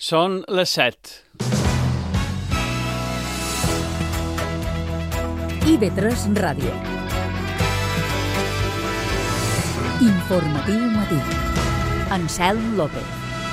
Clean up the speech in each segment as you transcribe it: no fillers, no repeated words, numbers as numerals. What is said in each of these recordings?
Són les 7. IB3 Ràdio. Informatiu matí. Anselm López.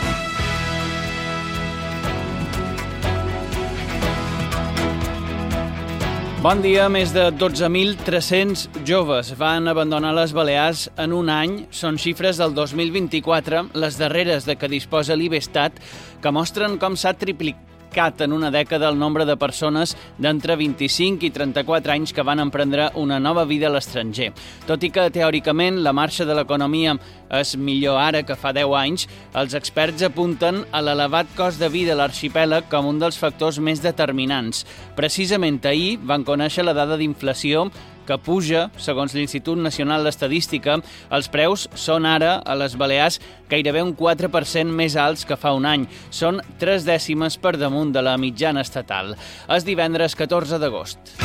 Bon dia. Més de 12.300 joves van abandonar les Balears en un any. Són xifres del 2024, les darreres de què disposa l'IBESTAT, que mostren com s'ha triplicat en una dècada el nombre de persones d'entre 25 i 34 anys que van emprendre una nova vida a l'estranger. Tot i que, teòricament, la marxa de l'economia és millor ara que fa 10 anys, els experts apunten a l'elevat cost de vida a l'arxipèlag com un dels factors més determinants. Precisament ahir van conèixer la dada d'inflació que puja, segons l'Institut Nacional d'Estadística. Els preus són ara, a les Balears, gairebé un 4% més alts que fa un any. Són 3 dècimes per damunt de la mitjana estatal. És divendres 14 d'agost.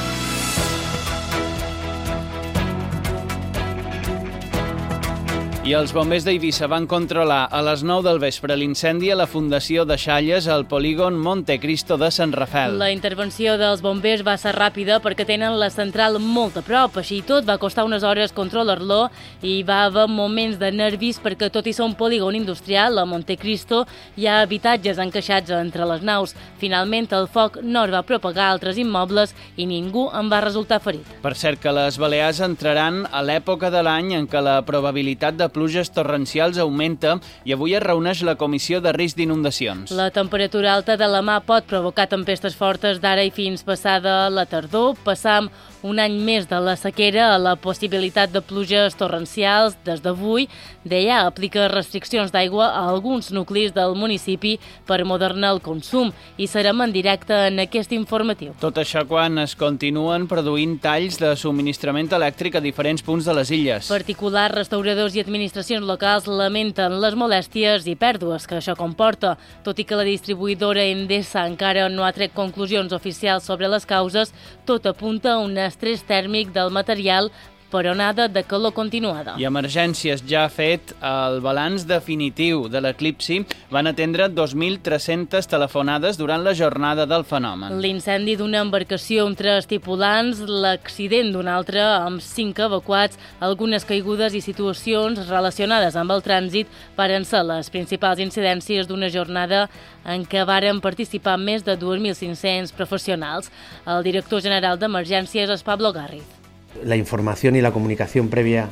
I els bombers d'Eivissa van controlar a les 9 del vespre l'incendi a la Fundació de Xalles al polígon Montecristo de Sant Rafel. La intervenció dels bombers va ser ràpida perquè tenen la central molt a prop. Així i tot, va costar unes hores controlar-lo i va haver moments de nervis perquè, tot i ser un polígon industrial, a Montecristo hi ha habitatges encaixats entre les naus. Finalment, el foc no es va propagar a altres immobles i ningú en va resultar ferit. Per cert, que les Balears entraran a l'època de l'any en què la probabilitat de pluges torrencials augmenta i avui es reuneix la Comissió de Risc d'Inundacions. La temperatura alta de la mà pot provocar tempestes fortes d'ara i fins passada la tardor. Passam un any més de la sequera a la possibilitat de pluges torrencials. Des d'avui, DEA aplica restriccions d'aigua a alguns nuclis del municipi per modernar el consum i serem en directe en aquest informatiu. Tot això quan es continuen produint talls de subministrament elèctric a diferents punts de les illes. Particulars, restauradors i administracions locals lamenten les molèsties i pèrdues que això comporta. Tot i que la distribuïdora Endesa encara no ha tret conclusions oficials sobre les causes, tot apunta a un estrès tèrmic del material per onada de calor continuada. I Emergències ja ha fet el balanç definitiu de l'eclipsi. Van atendre 2.300 telefonades durant la jornada del fenomen. L'incendi d'una embarcació amb 3 tripulants, l'accident d'un altre amb 5 evacuats, algunes caigudes i situacions relacionades amb el trànsit varen ser les principals incidències d'una jornada en què varen participar més de 2.500 professionals. El director general d'Emergències és Pablo Garriz. La información y la comunicación previa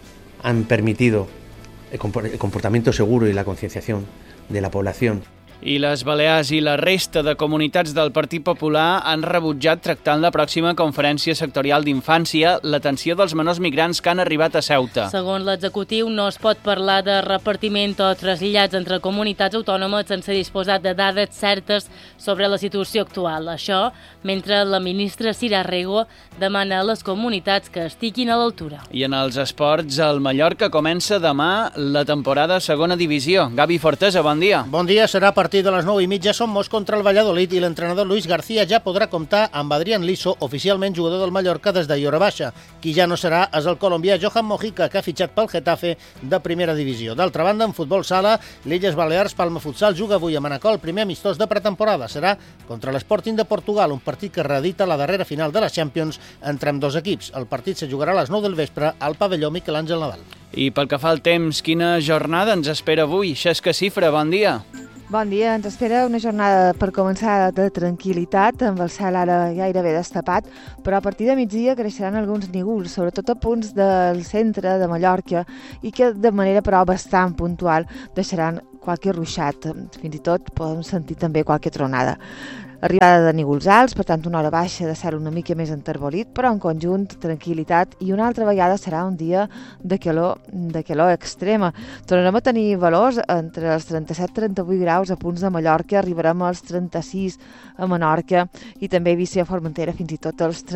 han permitido el comportamiento seguro y la concienciación de la población. I les Balears i la resta de comunitats del Partit Popular han rebutjat tractar en la pròxima conferència sectorial d'infància l'atenció dels menors migrants que han arribat a Ceuta. Segons l'executiu, no es pot parlar de repartiment o traslladats entre comunitats autònomes sense disposar de dades certes sobre la situació actual. Això, mentre la ministra Sira Rego demana a les comunitats que estiguin a l'altura. I en els esports, el Mallorca comença demà la temporada a segona divisió. Gavi Fortesa, bon dia. Bon dia, serà a partir de les 9:30 Somos contra el Valladolid i l'entrenador Luis García ja podrà comptar amb Adrián Liso, oficialment jugador del Mallorca des de hora baixa. Qui ja no serà és el colombià Johan Mojica, que ha fitxat pel Getafe de primera divisió. D'altra banda, en futbol sala, l'Illes Balears Palma Futsal juga avui a Manacor el primer amistós de pretemporada. Serà contra l'Sporting de Portugal, un partit que reedita la darrera final de la Champions entre ambdós equips. El partit se jugarà a les 9 del vespre al pavelló Miquel Àngel Nadal. I pel que fa al temps, quina jornada ens espera avui? Xesca Cifra, bon dia. Bon dia, ens espera una jornada per començar de tranquil·litat, amb el cel ara gairebé destapat, però a partir de migdia creixeran alguns nígols, sobretot a punts del centre de Mallorca, i que de manera però bastant puntual deixaran qualque ruixat, fins i tot podem sentir també qualque tronada. Arribada de nígols alts, per tant una hora baixa de cel una mica més enterbolit, però en conjunt tranquil·litat, i una altra vegada serà un dia de calor extrema. Tornarem a tenir valors entre els 37-38 graus a punts de Mallorca, arribarem als 36 a Menorca i també a Eivissa i a Formentera fins i tot als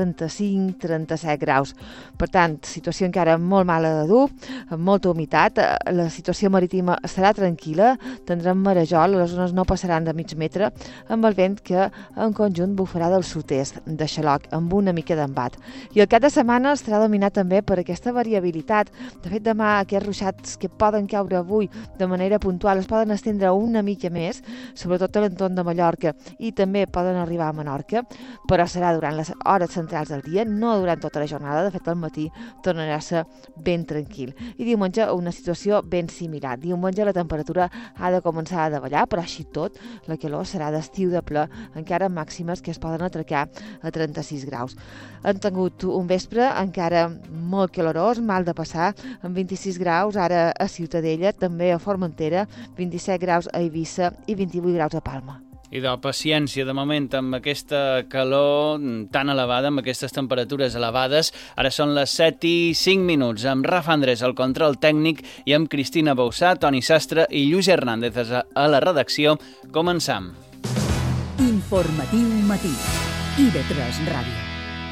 35-37 graus. Per tant, situació encara molt mala de dur, amb molta humitat. La situació marítima serà tranquil·la, tindrem marejol, les zones no passaran de mig metre, amb el vent que en conjunt bufarà del sud-est, de xaloc, amb una mica d'embat. I el cap de setmana estarà dominat també per aquesta variabilitat. De fet, demà aquests ruixats que poden caure avui de manera puntual es poden estendre una mica més, sobretot a l'entorn de Mallorca, i també poden arribar a Menorca, però serà durant les hores centrals del dia, no durant tota la jornada. De fet, al matí tornarà a ser ben tranquil. I diumenge una situació ben similar. Diumenge la temperatura ha de començar a davallar, però així tot la calor serà d'estiu de ple, encara amb màximes que es poden atracar a 36 graus. Han tingut un vespre encara molt calorós, mal de passar, amb 26 graus ara a Ciutadella, també a Formentera, 27 graus a Eivissa i 28 graus a Palma. I de paciència, de moment, amb aquesta calor tan elevada, amb aquestes temperatures elevades. Ara són les 7:05, amb Rafa Andrés al control tècnic i amb Cristina Boussà, Toni Sastre i Lluís Hernández a la redacció. Començam. Informatiu matí. IB3 Ràdio.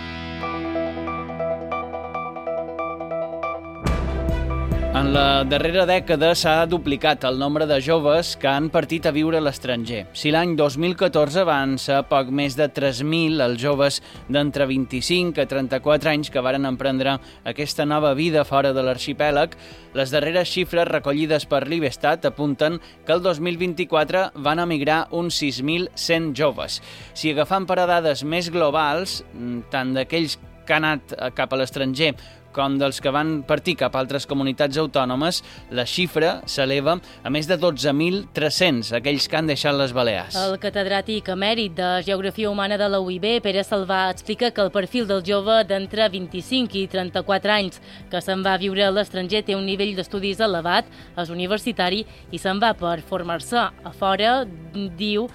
En la darrera dècada s'ha duplicat el nombre de joves que han partit a viure a l'estranger. Si l'any 2014 van ser poc més de 3.000 els joves d'entre 25 a 34 anys que varen emprendre aquesta nova vida fora de l'arxipèlag, les darreres xifres recollides per l'Ibestat apunten que el 2024 van emigrar uns 6.100 joves. Si agafant per a dades més globals, tant d'aquells que han anat cap a l'estranger com dels que van partir cap a altres comunitats autònomes, la xifra s'eleva a més de 12.300, aquells que han deixat les Balears. El catedràtic emèrit de Geografia Humana de la UIB, Pere Salvà, explica que el perfil del jove d'entre 25 i 34 anys que se'n va a viure a l'estranger té un nivell d'estudis elevat, és universitari i se'n va per formar-se a fora, diu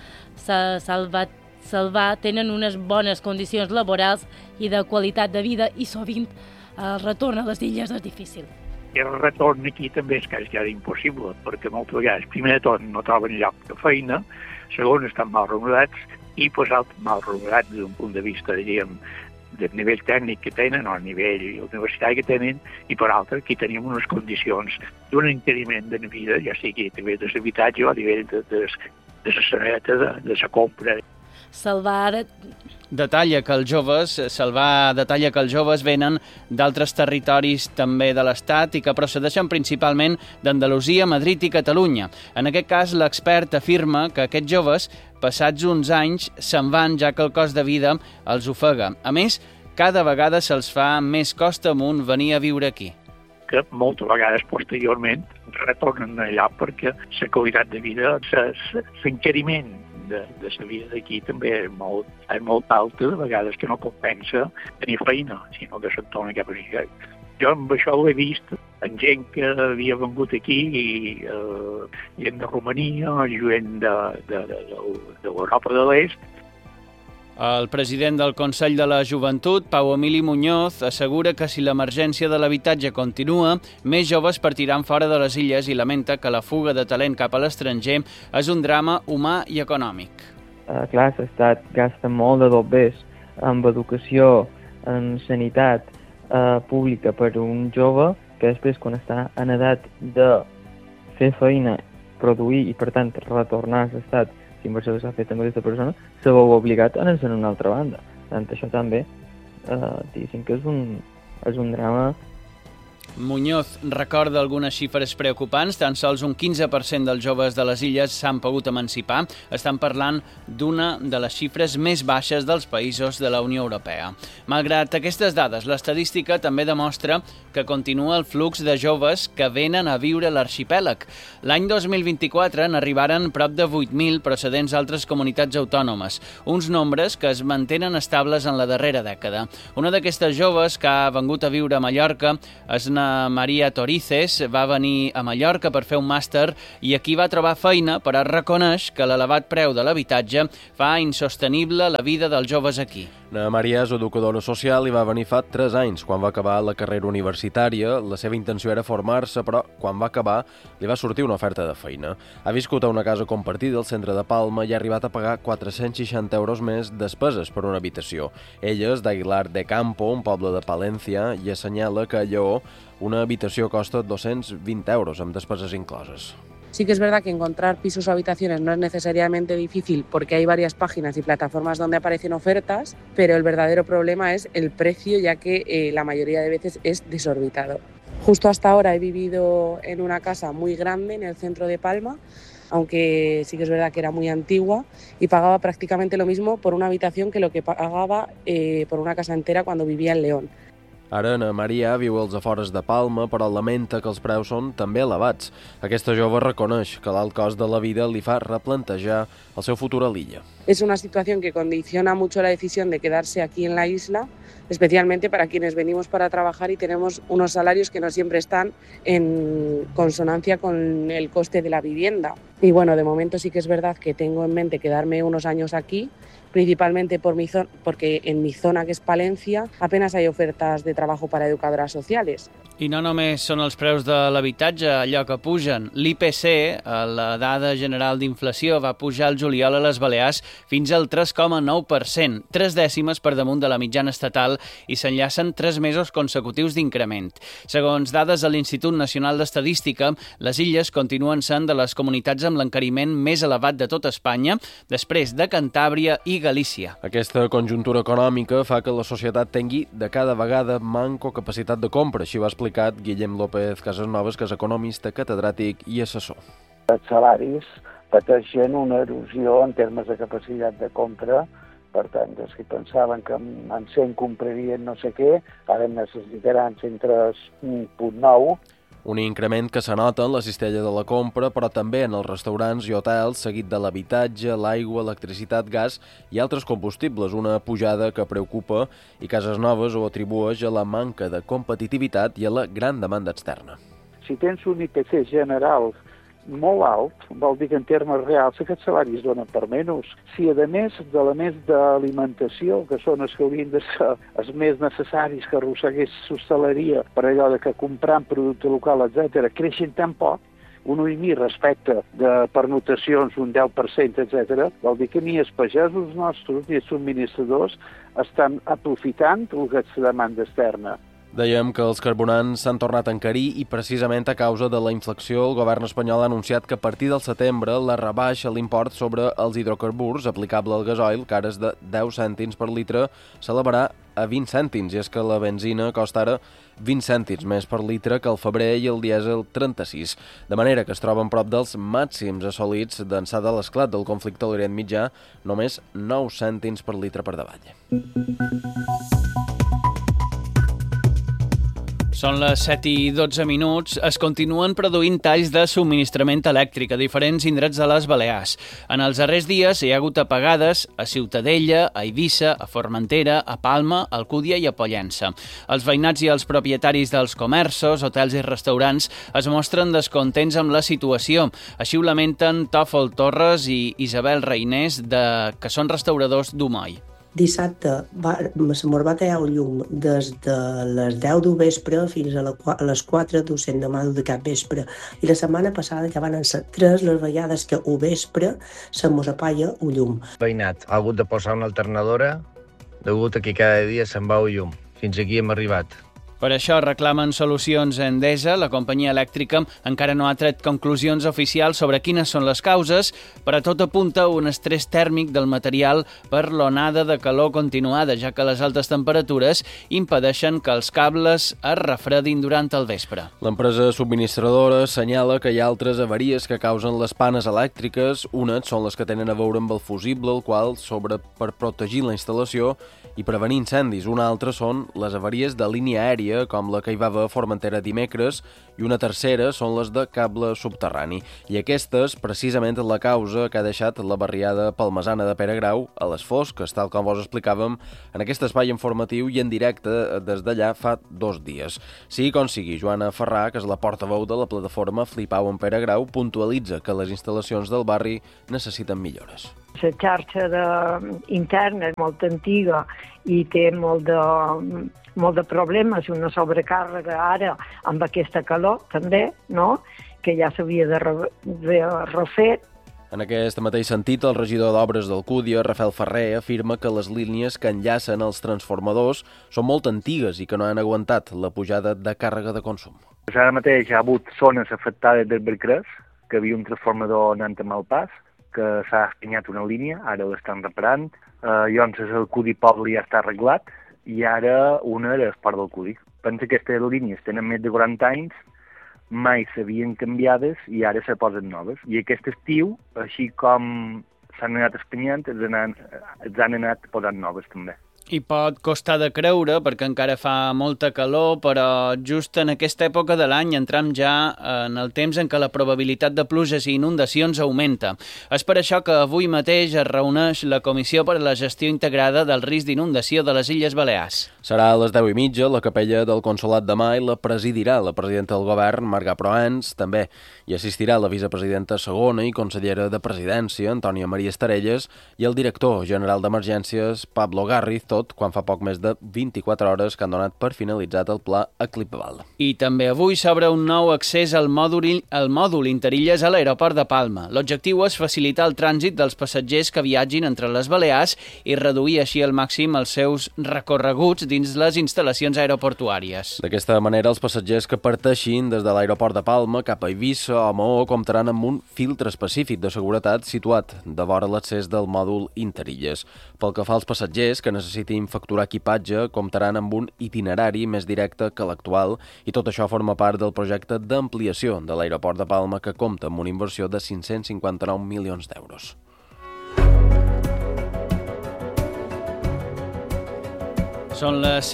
Salvà, tenen unes bones condicions laborals i de qualitat de vida i sovint el retorn a les illes és difícil. El retorn aquí també és quasi impossible, perquè moltes vegades, primer de tot, no troben lloc de feina, segon, estan mal remunerats, i mal remunerats des d'un punt de vista, diguem, del nivell tècnic que tenen o el nivell universitari que tenen, i per altre, aquí tenim unes condicions d'un encariment de vida, ja sigui a nivell de l'habitatge o a nivell de la saneta, de la compra. Salvà detalla que els joves venen d'altres territoris també de l'Estat i que procedeixen principalment d'Andalusia, Madrid i Catalunya. En aquest cas, l'expert afirma que aquests joves, passats uns anys, se'n van ja que el cost de vida els ofega. A més, cada vegada se'ls fa més costa amunt venir a viure aquí. Que moltes vegades posteriorment retornen allà perquè la qualitat de vida, l'encariment de la vida d'aquí també és molt alta, de vegades que no compensa tenir feina, sinó que se'n torna cap a allà. Jo amb això ho he vist en gent que havia vengut aquí, gent de Romania, gent de l'Europa de l'Est. El president del Consell de la Joventut, Pau Emili Muñoz, assegura que si l'emergència de l'habitatge continua, més joves partiran fora de les illes i lamenta que la fuga de talent cap a l'estranger és un drama humà i econòmic. Clar, l'Estat gasta molt de dobbers en educació, en sanitat pública per un jove que després, quan està en edat de fer feina, produir i, per tant, retornar a l'Estat, si inversió que s'ha fet amb aquesta persona, se veu obligat a anar-se'n a una altra banda. Tant això també, diguéssim que és un drama. Muñoz recorda algunes xifres preocupants. Tan sols un 15% dels joves de les illes s'han pogut emancipar. Estan parlant d'una de les xifres més baixes dels països de la Unió Europea. Malgrat aquestes dades, l'estadística també demostra que continua el flux de joves que venen a viure a l'arxipèlag. L'any 2024 n'arribaren prop de 8.000 procedents d'altres comunitats autònomes, uns nombres que es mantenen estables en la darrera dècada. Una d'aquestes joves que ha vengut a viure a Mallorca és Maria Torices, va venir a Mallorca per fer un màster i aquí va trobar feina, però reconeix que l'elevat preu de l'habitatge fa insostenible la vida dels joves aquí. Na Maria és educadora social i va venir fa 3 anys. Quan va acabar la carrera universitària, la seva intenció era formar-se, però quan va acabar li va sortir una oferta de feina. Ha viscut a una casa compartida al centre de Palma i ha arribat a pagar 460 euros més despeses per una habitació. Ella és d'Aguilar de Campo, un poble de Palència, i assenyala que a Lleó una habitació costa 220 euros amb despeses incloses. Sí que es verdad que encontrar pisos o habitaciones no es necesariamente difícil porque hay varias páginas y plataformas donde aparecen ofertas, pero el verdadero problema es el precio, ya que la mayoría de veces es desorbitado. Justo hasta ahora he vivido en una casa muy grande en el centro de Palma, aunque sí que es verdad que era muy antigua y pagaba prácticamente lo mismo por una habitación que lo que pagaba por una casa entera cuando vivia en León. Ara, Ana Maria viu als afores de Palma, però lamenta que els preus són també elevats. Aquesta jove reconeix que l'alt cost de la vida li fa replantejar el seu futur a l'illa. Es una situación que condiciona mucho la decisión de quedarse aquí en la isla, especialmente para quienes venimos para trabajar y tenemos unos salarios que no siempre están en consonancia con el coste de la vivienda. Y bueno, de momento sí que es verdad que tengo en mente quedarme unos años aquí, principalmente porque en mi zona, que es Palencia, apenas hay ofertas de trabajo para educadoras sociales. I no només són els preus de l'habitatge allò que pugen. L'IPC, la dada general d'inflació, va pujar al juliol a les Balears fins al 3,9%, 3 dècimes per damunt de la mitjana estatal i s'enllacen 3 mesos consecutius d'increment. Segons dades de l'Institut Nacional d'Estadística, les illes continuen sent de les comunitats amb l'encariment més elevat de tot Espanya, després de Cantàbria i Galícia. Aquesta conjuntura econòmica fa que la societat tingui de cada vegada manco capacitat de compra, així va explicat Guillem López Casasnovas, que és economista, catedràtic i assessor. Els salaris pateixen una erosió en termes de capacitat de compra. Per tant, els que pensaven que en 100 comprarien no sé què, ara necessitaran 103,9. Un increment que s'anota en la cistella de la compra, però també en els restaurants i hotels, seguit de l'habitatge, l'aigua, electricitat, gas i altres combustibles, una pujada que preocupa i Casasnovas ho atribueix a la manca de competitivitat i a la gran demanda externa. Si tens un IPC general molt alt, vol dir que en termes reals aquests salaris donen per menys. Si a més d'elements d'alimentació, que són els que haurien de ser els més necessaris que arrossegués l'hostaleria per allò de que comprant producte local, etc., creixen tan poc, un 1,5 respecte de pernotacions, un 10%, etc., vol dir que ni els pagesos nostres ni els subministradors estan aprofitant aquesta demanda externa. Dèiem que els carburants s'han tornat a encarir i precisament a causa de la inflació el govern espanyol ha anunciat que a partir del setembre la rebaixa a l'import sobre els hidrocarburs aplicable al gasoil, que ara és de 10 cèntims per litre, s'elevarà a 20 cèntims, i és que la benzina costa ara 20 cèntims més per litre que el febrer i el dièsel 36, de manera que es troben prop dels màxims assolits d'ençà de l'esclat del conflicte a l'Orient Mitjà, només 9 cèntims per litre per davall. Són les 7:12. Es continuen produint talls de subministrament elèctric a diferents indrets de les Balears. En els darrers dies hi ha hagut apagades a Ciutadella, a Eivissa, a Formentera, a Palma, a Alcúdia i a Pollença. Els veïnats i els propietaris dels comerços, hotels i restaurants es mostren descontents amb la situació. Així ho lamenten Tòfol Torres i Isabel Reinés, que són restauradors d'Umoll. Dissabte se mos va tallar el llum des de les 10 del vespre fins a les 4 del demà de cap vespre. I la setmana passada ja van ser 3 les vegades que al vespre se mos apaga el llum. Veïnat ha hagut de posar una alternadora degut a que cada dia se'n va el llum. Fins aquí hem arribat. Per això reclamen solucions a Endesa. La companyia elèctrica encara no ha tret conclusions oficials sobre quines són les causes, però tot apunta a un estrès tèrmic del material per l'onada de calor continuada, ja que les altes temperatures impedeixen que els cables es refredin durant el vespre. L'empresa subministradora assenyala que hi ha altres avaries que causen les panes elèctriques. Unes són les que tenen a veure amb el fusible, el qual s'obre per protegir la instal·lació i prevenir incendis. Una altra són les avaries de línia aèria, com la que hi va haver a Formentera dimecres, i una tercera són les de cable subterrani. I aquesta és precisament la causa que ha deixat la barriada palmesana de Pere Grau a les fosques, tal com vos explicàvem en aquest espai informatiu i en directe des d'allà fa 2 dies. Sigui com sigui, Joana Ferrà, que és la portaveu de la plataforma Flipau en Pere Grau, puntualitza que les instal·lacions del barri necessiten millores. La xarxa interna és molt antiga i té molt de problemes, una sobrecàrrega ara amb aquesta calor també, no? Que ja s'havia de refer. En aquest mateix sentit, el regidor d'Obres d'Alcúdia, Rafael Ferrer, afirma que les línies que enllacen els transformadors són molt antigues i que no han aguantat la pujada de càrrega de consum. Ara mateix hi ha hagut zones afectades del Bercrés, que hi havia un transformador anant a Malpàs, que s'ha espanyat una línia, ara l'estan reparant, llavors el Cudi Poble ja està arreglat, i ara una era el Port del Cudi. Pensa que aquestes línies tenen més de 40 anys, mai s'havien canviades i ara se posen noves. I aquest estiu, així com s'han anat espanyant, els han anat posant noves també. I pot costar de creure perquè encara fa molta calor, però just en aquesta època de l'any entrem ja en el temps en què la probabilitat de pluges i inundacions augmenta. És per això que avui mateix es reuneix la Comissió per a la Gestió Integrada del Risc d'Inundació de les Illes Balears. Serà a les 10:30 la capella del Consolat de Mar i la presidirà la presidenta del govern, Marga Proans, també hi assistirà la vicepresidenta segona i consellera de Presidència, Antònia Maria Estarelles, i el director general d'Emergències, Pablo Garriz, tot quan fa poc més de 24 hores que han donat per finalitzat el pla Eclipval. I també avui s'obre un nou accés al mòdul Interilles a l'aeroport de Palma. L'objectiu és facilitar el trànsit dels passatgers que viatgin entre les Balears i reduir així al màxim els seus recorreguts dins les instal·lacions aeroportuàries. D'aquesta manera, els passatgers que parteixin des de l'aeroport de Palma cap a Eivissa o Maó comptaran amb un filtre específic de seguretat situat de vora l'accés del mòdul Interilles. Pel que fa als passatgers que necessitin facturar equipatge, comptaran amb un itinerari més directe que l'actual i tot això forma part del projecte d'ampliació de l'aeroport de Palma que compta amb una inversió de 559 milions d'euros. Són les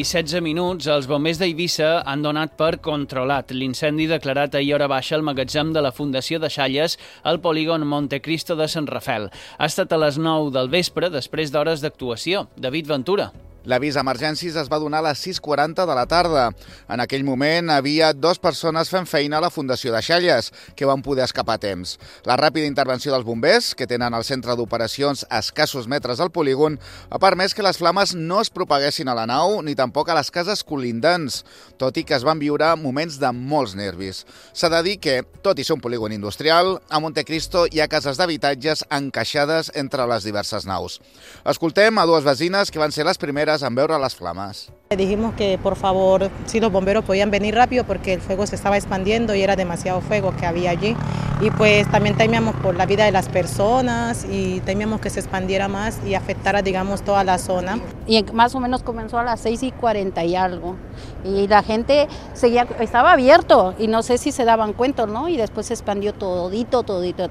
7:16. Els bombers d'Eivissa han donat per controlat l'incendi declarat ahir hora baixa al magatzem de la Fundació de Xalles al polígon Montecristo de Sant Rafel. Ha estat a les 9 del vespre, després d'hores d'actuació. David Ventura. L'avís d'emergències es va donar a les 6:40 de la tarda. En aquell moment havia 2 persones fent feina a la Fundació de Xalles, que van poder escapar a temps. La ràpida intervenció dels bombers, que tenen el centre d'operacions a escassos metres al polígon, ha permès que les flames no es propaguessin a la nau ni tampoc a les cases colindants, tot i que es van viure moments de molts nervis. S'ha de dir que, tot i ser un polígon industrial, a Montecristo hi ha cases d'habitatges encaixades entre les diverses naus. Escoltem a 2 veïnes que van ser les primeres en veure las flamas. Dijimos que por favor, si los bomberos podían venir rápido porque el fuego se estaba expandiendo y era demasiado fuego que había allí. Y pues también temíamos por la vida de las personas y temíamos que se expandiera más y afectara, digamos, toda la zona. Y más o menos comenzó a las 6:40 y algo. Y la gente estaba abierto y no sé si se daban cuenta, ¿no? Y después se expandió todito.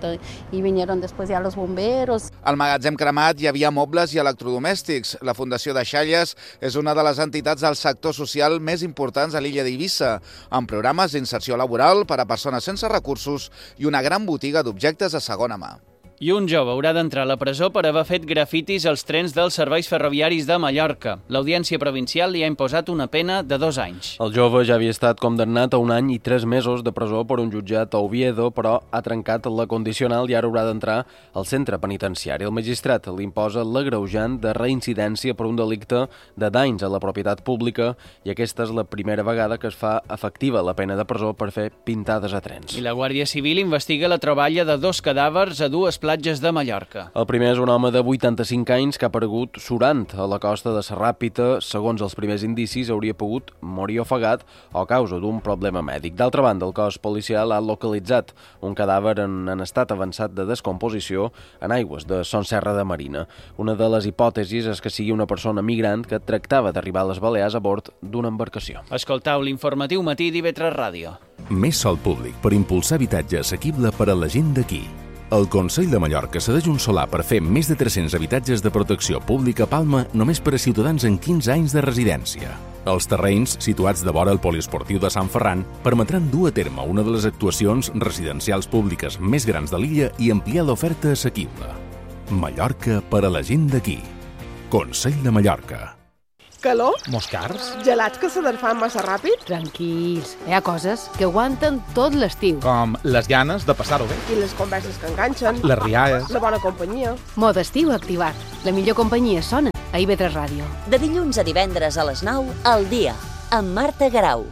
Y vinieron después ya los bomberos. Al magatzem cremat hi havia mobles i electrodomèstics. La Fundació de Xalles és una de les entitats del sector social més importants a l'illa d'Eivissa, amb programes d'inserció laboral per a persones sense recursos i una gran botiga d'objectes a segona mà. I un jove haurà d'entrar a la presó per haver fet grafitis als trens dels serveis ferroviaris de Mallorca. L'Audiència Provincial li ha imposat una pena de 2 anys. El jove ja havia estat condemnat a 1 any i 3 mesos de presó per un jutjat a Oviedo, però ha trencat la condicional i ara haurà d'entrar al centre penitenciari. El magistrat li imposa l'agreujant de reincidència per un delicte de danys a la propietat pública i aquesta és la primera vegada que es fa efectiva la pena de presó per fer pintades a trens. I la Guàrdia Civil investiga la troballa de 2 cadàvers a 2 platges de Mallorca. El primer és un home de 85 anys que ha aparegut surant a la costa de Serràpita. Segons els primers indicis, hauria pogut morir ofegat o a causa d'un problema mèdic. D'altra banda, el cos policial ha localitzat un cadàver en estat avançat de descomposició en aigües de Son Serra de Marina. Una de les hipòtesis és que sigui una persona migrant que tractava d'arribar a les Balears a bord d'una embarcació. Escoltau l'informatiu matí d'IV3 Ràdio. Més sòl públic per impulsar habitatge assequible per a la gent d'aquí. El Consell de Mallorca cedeix un solar per fer més de 300 habitatges de protecció pública a Palma només per a ciutadans amb 15 anys de residència. Els terrenys, situats de vora el poliesportiu de Sant Ferran, permetran dur a terme una de les actuacions residencials públiques més grans de l'illa i ampliar l'oferta assequible. Mallorca per a la gent d'aquí. Consell de Mallorca. Calor? Moscars? Gelats que se desfan massa ràpid? Tranquils, hi ha coses que aguanten tot l'estiu. Com les ganes de passar-ho bé. I les converses que enganxen. Les rialles. La bona companyia. Mode estiu activat. La millor companyia sona a IV3 Ràdio. De dilluns a divendres a les 9, al dia, amb Marta Garau.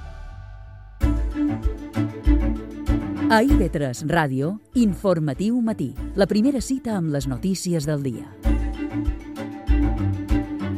A IV3 Ràdio, informatiu matí. La primera cita amb les notícies del dia.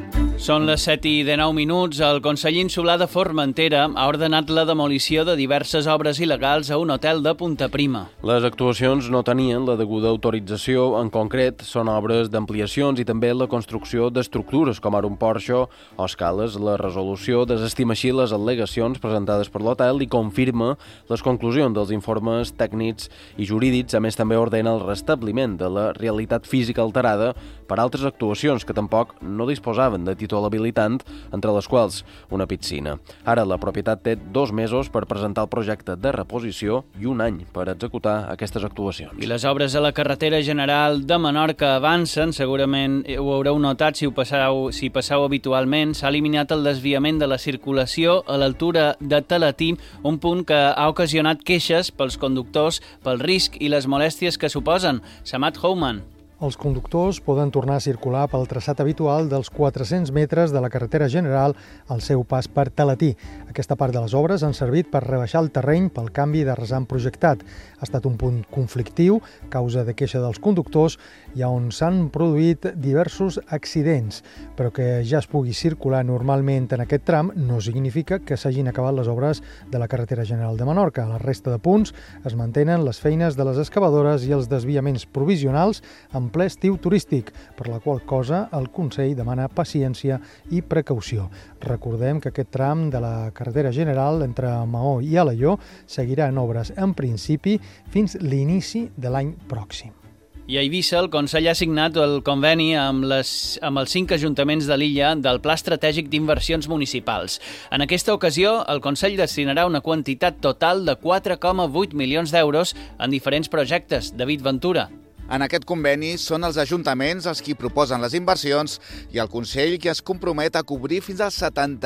Són les 7:09. El Consell Insular de Formentera ha ordenat la demolició de diverses obres il·legals a un hotel de Punta Prima. Les actuacions no tenien la deguda autorització. En concret, són obres d'ampliacions i també la construcció d'estructures com ara un porxo o escales. La resolució desestima així les al·legacions presentades per l'hotel i confirma les conclusions dels informes tècnics i jurídics. A més, també ordena el restabliment de la realitat física alterada per altres actuacions que tampoc no disposaven de títol habilitant, entre les quals una piscina. Ara la propietat té 2 mesos per presentar el projecte de reposició i 1 any per executar aquestes actuacions. I les obres a la carretera general de Menorca avancen. Segurament ho haureu notat si passeu habitualment. S'ha eliminat el desviament de la circulació a l'altura de Talatí, un punt que ha ocasionat queixes pels conductors pel risc i les molèsties que suposen. Samat Houman. Els conductors poden tornar a circular pel traçat habitual dels 400 metres de la carretera general al seu pas per Talatí. Aquesta part de les obres han servit per rebaixar el terreny pel canvi de rasant projectat. Ha estat un punt conflictiu, causa de queixa dels conductors, i on s'han produït diversos accidents, però que ja es pugui circular normalment en aquest tram no significa que s'hagin acabat les obres de la carretera general de Menorca. A la resta de punts es mantenen les feines de les excavadores i els desviaments provisionals en ple estiu turístic, per la qual cosa el Consell demana paciència i precaució. Recordem que aquest tram de la carretera general entre Maó i Alaior seguirà en obres en principi fins l'inici de l'any pròxim. I a Eivissa, el Consell ha signat el conveni amb els 5 ajuntaments de l'illa del Pla Estratègic d'Inversions Municipals. En aquesta ocasió, el Consell destinarà una quantitat total de 4,8 milions d'euros en diferents projectes. David Ventura. En aquest conveni són els ajuntaments els qui proposen les inversions i el Consell qui es compromet a cobrir fins al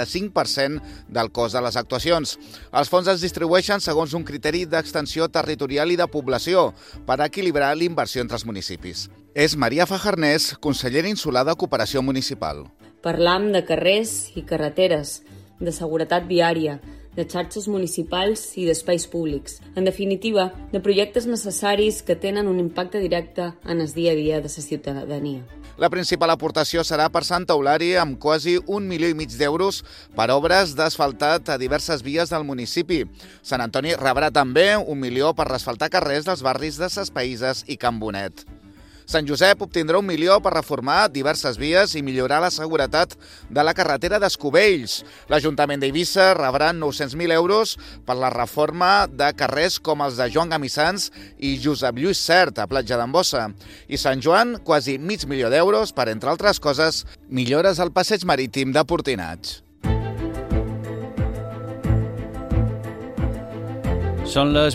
75% del cost de les actuacions. Els fons es distribueixen segons un criteri d'extensió territorial i de població per equilibrar l'inversió entre els municipis. És Maria Fajarnés, consellera insular de Cooperació Municipal. Parlam de carrers i carreteres, de seguretat viària, de xarxes municipals i d'espais públics. En definitiva, de projectes necessaris que tenen un impacte directe en el dia a dia de la ciutadania. La principal aportació serà per Santa Eulària amb quasi 1,5 milió d'euros per obres d'asfaltat a diverses vies del municipi. Sant Antoni rebrà també 1 milió per asfaltar carrers dels barris de Ses Païses i Can Bonet. Sant Josep obtindrà 1 milió per reformar diverses vies i millorar la seguretat de la carretera d'Escubells. L'Ajuntament d'Eivissa rebrà 900.000 euros per la reforma de carrers com els de Joan Gamissans i Josep Lluís Cert, a Platja d'Embossa. I Sant Joan, quasi 500.000 d'euros per, entre altres coses, millores al passeig marítim de Portinats. Són les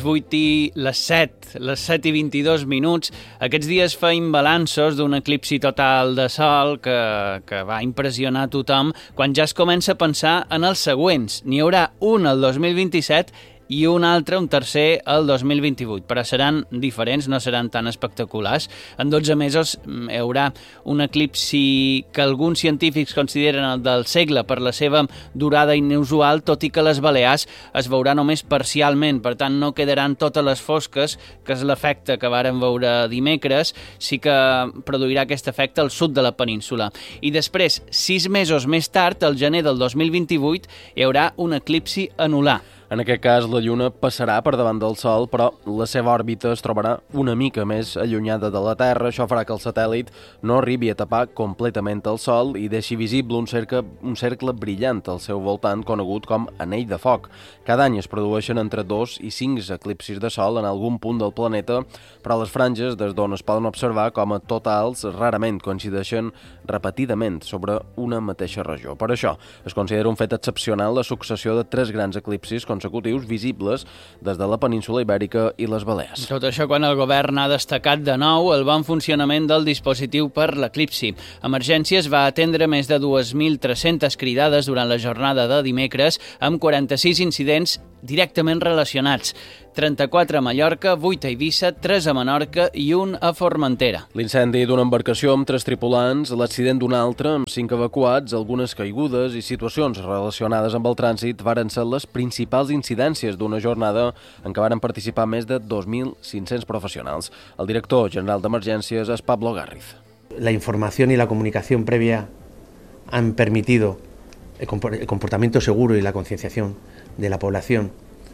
7:22. Aquests dies feim balanços d'un eclipsi total de sol que va impressionar tothom quan ja es comença a pensar en els següents. N'hi haurà un el 2027 i un altre, un tercer, el 2028. Però seran diferents, no seran tan espectaculars. En 12 mesos hi haurà un eclipsi que alguns científics consideren el del segle per la seva durada inusual, tot i que les Balears es veurà només parcialment. Per tant, no quedaran totes les fosques, que és l'efecte que vàrem veure dimecres. Sí que produirà aquest efecte al sud de la península. I després, 6 mesos més tard, al gener del 2028, hi haurà un eclipsi anular. En aquest cas, la Lluna passarà per davant del Sol, però la seva òrbita es trobarà una mica més allunyada de la Terra. Això farà que el satèl·lit no arribi a tapar completament el Sol i deixi visible un cercle brillant al seu voltant, conegut com anell de foc. Cada any es produeixen entre 2 i 5 eclipsis de Sol en algun punt del planeta, però les franges des d'on es poden observar com a totals rarament coincideixen repetidament sobre una mateixa regió. Per això, es considera un fet excepcional la successió de 3 grans eclipsis consecutius visibles des de la península Ibèrica i les Balears. Tot això quan el govern ha destacat de nou el bon funcionament del dispositiu per l'eclipsi. Emergències va atendre més de 2.300 cridades durant la jornada de dimecres, amb 46 incidents directament relacionats. 34 a Mallorca, 8 a Eivissa, 3 a Menorca i 1 a Formentera. L'incendi d'una embarcació amb 3 tripulants, l'accident d'una altra amb 5 evacuats, algunes caigudes i situacions relacionades amb el trànsit varen ser les principals incidències d'una jornada en què varen participar més de 2.500 professionals. El director general d'Emergències és Pablo Garriz. La información y la comunicación previa han permitido el comportamiento seguro y la concienciación de la población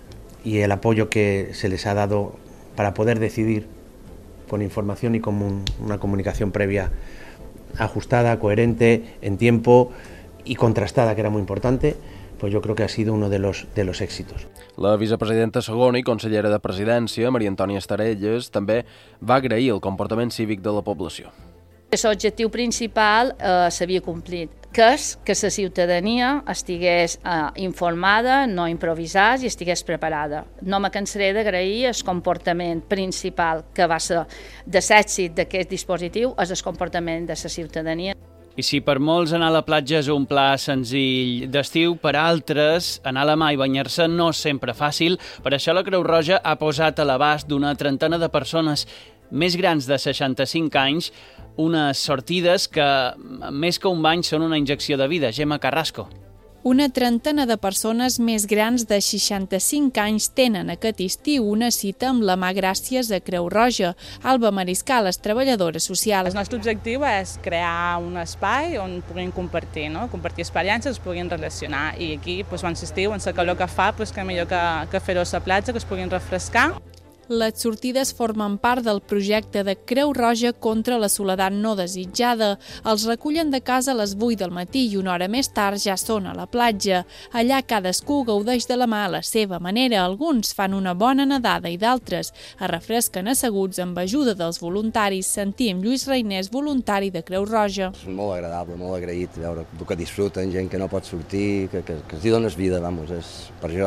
y el apoyo que se les ha dado para poder decidir con información y con una comunicación previa ajustada, coherente, en tiempo y contrastada, que era muy importante, pues yo creo que ha sido uno de los éxitos. La vicepresidenta segona i consellera de Presidència, Maria Antònia Estarelles, també va agrair el comportament cívic de la població. L'objectiu principal s'havia complit, que és que la ciutadania estigués informada, no improvisés i estigués preparada. No me cansaré d'agrair el comportament principal que va ser de l'èxit d'aquest dispositiu, és el comportament de la ciutadania. I si per molts anar a la platja és un pla senzill d'estiu, per altres anar a la mar i banyar-se no és sempre fàcil. Per això la Creu Roja ha posat a l'abast d'una trentena de persones més grans de 65 anys unes sortides que, més que un bany, són una injecció de vida. Gemma Carrasco. Una trentena de persones més grans de 65 anys tenen aquest estiu una cita amb la mà gràcies a Creu Roja. Alba Mariscal és treballadora social. El nostre objectiu és crear un espai on puguin compartir, compartir experiències, es puguin relacionar. I aquí, quan s'estiu, en la calor que fa, que millor que fer-ho a la platja, que es puguin refrescar. Les sortides formen part del projecte de Creu Roja contra la soledat no desitjada. Els recullen de casa a les 8 del matí i una hora més tard ja són a la platja. Allà cadascú gaudeix de la mà a la seva manera. Alguns fan una bona nedada i d'altres es refresquen asseguts amb ajuda dels voluntaris. Sentim Lluís Reinés, voluntari de Creu Roja. És molt agradable, molt agraït veure que disfruten, gent que no pot sortir, que els dones vida, és per això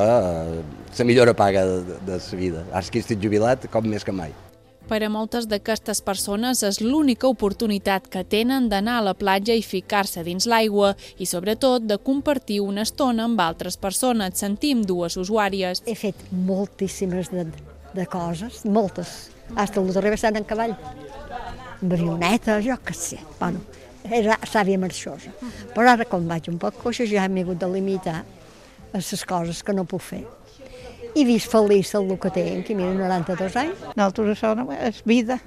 la millor paga de la vida. Ara que estic jubilat, com més que mai. Per a moltes d'aquestes persones és l'única oportunitat que tenen d'anar a la platja i ficar-se dins l'aigua i, sobretot, de compartir una estona amb altres persones. Sentim dues usuàries. He fet moltíssimes de coses, moltes. Hasta el darrer estat en cavall, amb avioneta, jo què sé. Bueno, era sàvia marxosa. Però ara, com vaig un poc coixa, ja m'he hagut de limitar a les coses que no puc fer. I vist feliç el que tinc, que mira, 92 anys. Nosaltres això és vida,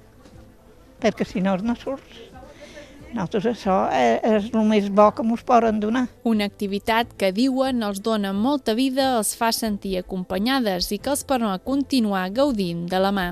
perquè si no surts. Nosaltres això és el més bo que ens poden donar. Una activitat que diuen els dona molta vida, els fa sentir acompanyades i que els permet continuar gaudint de la mà.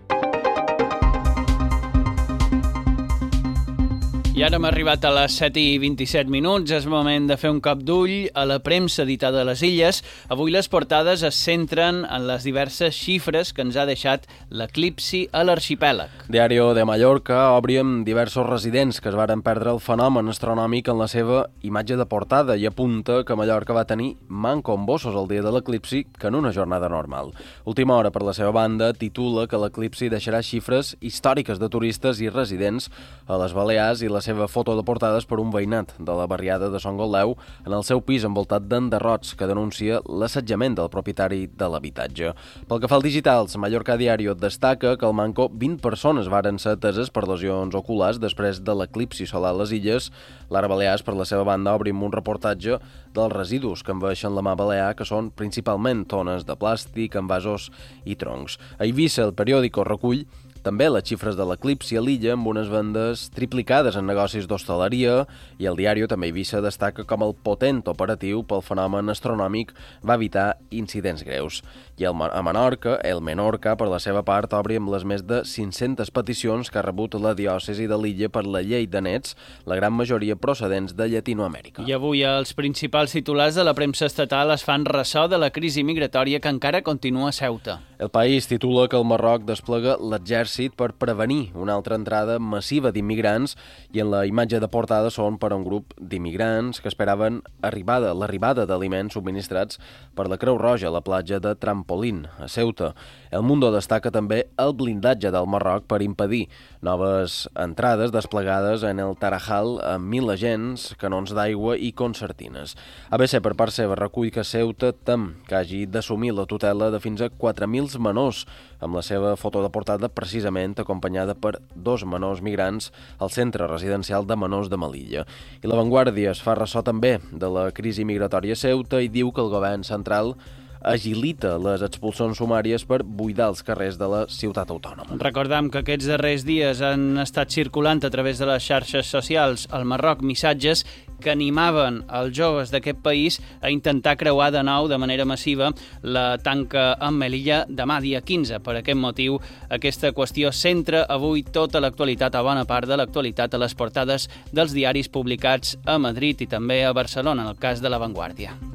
I ara hem arribat a les 7:27. És moment de fer un cop d'ull a la premsa editada a les Illes. Avui les portades es centren en les diverses xifres que ens ha deixat l'eclipsi a l'arxipèlag. Diario de Mallorca obri amb diversos residents que es varen perdre el fenomen astronòmic en la seva imatge de portada i apunta que Mallorca va tenir manco embossos el dia de l'eclipsi que en una jornada normal. Última Hora, per la seva banda, titula que l'eclipsi deixarà xifres històriques de turistes i residents a les Balears i la seva foto de portades per un veïnat de la barriada de Son Goldeu en el seu pis envoltat d'enderrots que denuncia l'assetjament del propietari de l'habitatge. Pel que fa al digitals, Mallorca Diario destaca que al manco 20 persones varen ser ateses per lesions oculars després de l'eclipsi solar a les Illes. L'Ara Balears, per la seva banda, obrim un reportatge dels residus que envaeixen la mar balear, que són principalment tones de plàstic, envasos i troncs. A Eivissa, el periòdico recull també les xifres de l'eclipsi a l'illa amb unes vendes triplicades en negocis d'hostaleria i el diari també Eivissa destaca com el potent operatiu pel fenomen astronòmic va evitar incidents greus. I a Menorca, el Menorca, per la seva part, obri amb les més de 500 peticions que ha rebut la diòcesi de l'illa per la llei de nets, la gran majoria procedents de Llatinoamèrica. I avui els principals titulars de la premsa estatal es fan ressò de la crisi migratòria que encara continua a Ceuta. El País titula que el Marroc desplega l'exèrcit per prevenir una altra entrada massiva d'immigrants i en la imatge de portada són per a un grup d'immigrants que esperaven l'arribada d'aliments subministrats per la Creu Roja a la platja de Trampolín, a Ceuta. El Mundo destaca també el blindatge del Marroc per impedir noves entrades desplegades en el Tarajal amb 1.000 agents, canons d'aigua i concertines. ABC, per part seva, recull que Ceuta tem que hagi d'assumir la tutela de fins a 4.000 menors, amb la seva foto de portada precisament acompanyada per 2 menors migrants al centre residencial de menors de Melilla. I La Vanguardia es fa ressò també de la crisi migratòria a Ceuta i diu que el govern central agilita les expulsions sumàries per buidar els carrers de la ciutat autònoma. Recordem que aquests darrers dies han estat circulant a través de les xarxes socials al Marroc missatges que animaven els joves d'aquest país a intentar creuar de nou de manera massiva la tanca amb Melilla demà, dia 15. Per aquest motiu, aquesta qüestió centra avui tota l'actualitat, a bona part de l'actualitat, a les portades dels diaris publicats a Madrid i també a Barcelona, en el cas de La Vanguardia.